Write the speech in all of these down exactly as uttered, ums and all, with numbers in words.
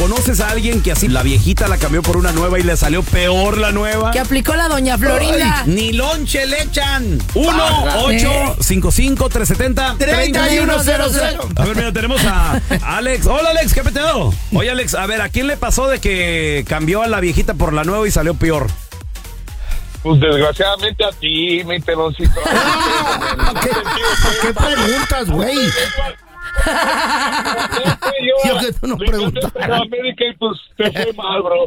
¿Conoces a alguien que así la viejita la cambió por una nueva y le salió peor la nueva? Que aplicó la doña Florinda. Ay, ni lonche le echan. uno ocho cinco cinco tres siete cero tres uno cero cero. A ver, mira, tenemos a Alex. Hola, Alex, ¿qué peteo? Oye, Alex, a ver, ¿a quién le pasó de que cambió a la viejita por la nueva y salió peor? Pues desgraciadamente a ti, mi peloncito. ¿Qué, ¿Qué preguntas, güey? Yo que tú no preguntas. Pero América, pues te fue mal, bro.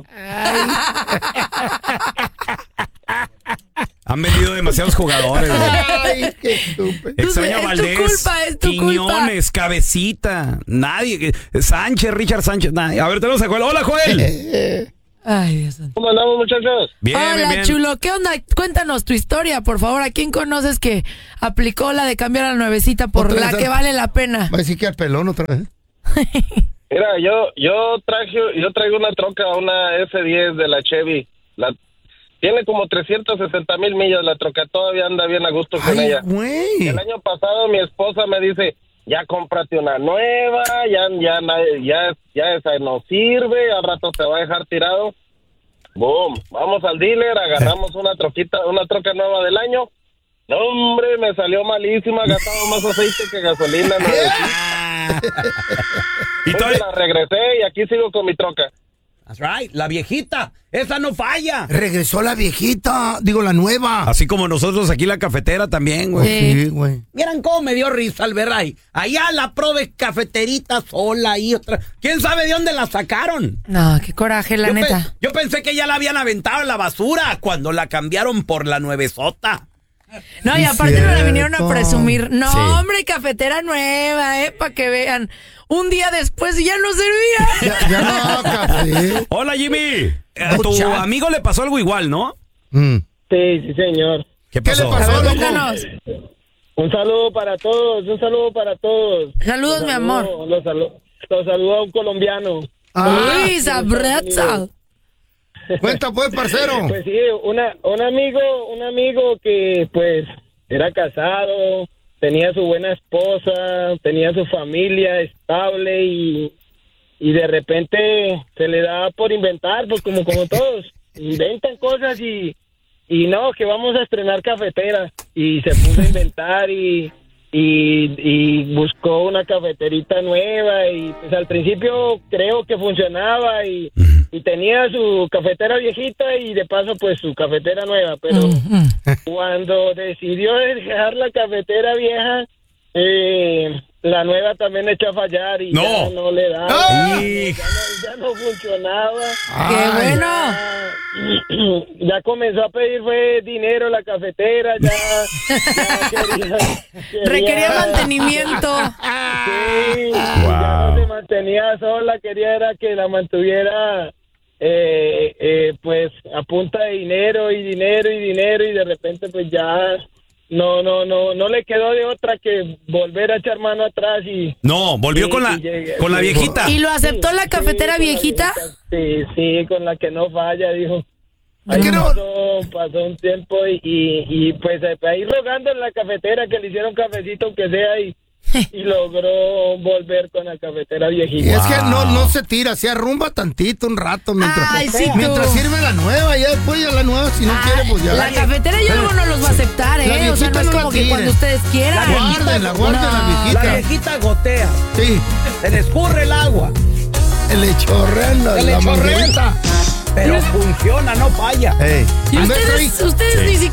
Han vendido demasiados jugadores. Ay, qué estúpido. Extraña Es Valdés, tu culpa, es tu Quiñones, culpa. Cabecita, nadie. Sánchez, Richard Sánchez, nadie. A ver, tenemos a Joel. Hola, Joel. Ay, Dios mío. ¿Cómo andamos, muchachos? Bien, Hola, bien, bien. chulo. ¿Qué onda? Cuéntanos tu historia, por favor. ¿A quién conoces que aplicó la de cambiar a la nuevecita por Otra la vez que al- vale la pena? Va a decir que al pelón otra vez. Mira, yo yo traje yo traigo una troca, una F diez de la Chevy. La tiene como trescientas sesenta mil millas la troca, todavía anda bien a gusto con Ay, ella. güey. El año pasado mi esposa me dice, ya cómprate una nueva, ya ya na- ya ya esa no sirve, al rato te va a dejar tirado. Boom, vamos al dealer, agarramos una troquita, una troca nueva del año. No, hombre, me salió malísima, gastaba más aceite que gasolina. No, Y todavía- la regresé y aquí sigo con mi troca. That's right, la viejita, esa no falla. Regresó la viejita, digo la nueva. Así como nosotros aquí la cafetera también, güey. Sí. Sí, güey. Miren cómo me dio risa al ver ahí. Allá la prove cafeterita sola y otra. ¿Quién sabe de dónde la sacaron? No, qué coraje, la yo, neta. pe- yo pensé que ya la habían aventado en la basura cuando la cambiaron por la nuevesota. No, y Sí, aparte no la vinieron a cierto. presumir. No, Sí. hombre, cafetera nueva, eh, para que vean. Un día después y ya no servía. Ya, ya no daba café. Hola, Jimmy. A tu Mucha- amigo le pasó algo igual, ¿no? Mm. Sí, sí, señor. ¿Qué ¿Qué pasó? le pasó, A ver, loco? cuéntanos. Un saludo para todos, un saludo para todos. Saludos, Los mi saludo- amor. Los saludo, los saludo a un colombiano. Ah, Uy, sabroso. cuenta pues, parcero. Pues sí, una, un amigo, un amigo que pues era casado, tenía su buena esposa, tenía su familia estable y, y de repente se le da por inventar, pues como como todos, inventan cosas y, y no, que vamos a estrenar cafetera y se puso a inventar y, y, y buscó una cafeterita nueva y pues al principio creo que funcionaba y, y tenía su cafetera viejita y de paso pues su cafetera nueva, pero Mm, cuando decidió dejar la cafetera vieja, eh, la nueva también echó a fallar y No. ya no le daba, ¡Ah! ya, no, ya no funcionaba. ¡Qué Ay, bueno! Ya, ya comenzó a pedir fue dinero la cafetera, ya, ya quería, quería- Requería mantenimiento. Sí, ya no se mantenía sola, quería era que la mantuviera eh, eh, pues a punta de dinero y dinero y dinero y de repente pues ya no no no no le quedó de otra que volver a echar mano atrás y No, volvió Sí, con la y llegué- con la sí. viejita. ¿Y lo aceptó la cafetera Sí, con la viejita? viejita. Sí, sí, con la que no falla, dijo. Ahí ¿Qué no? pasó, pasó un tiempo y, y, y, pues ahí rogando en la cafetera que le hiciera un cafecito aunque sea y, y logró volver con la cafetera Y viejita. es que no, no se tira, se arrumba tantito un rato mientras, Ay, sí, tú. mientras sirve la nueva, ya después ya la nueva, si no Ah, quiere, pues ya. la cafetera yo luego no los va a aceptar, La ¿eh? O sea, no viejita es no la como que tiren. cuando ustedes quieran. Guarden, la guarden No. la viejita. viejita gotea, Sí, se le escurre el agua, le chorrean la, Se le la chorrea. manguerita. pero funciona, no falla. Ey, Y Humberto, ustedes, ustedes ni siquiera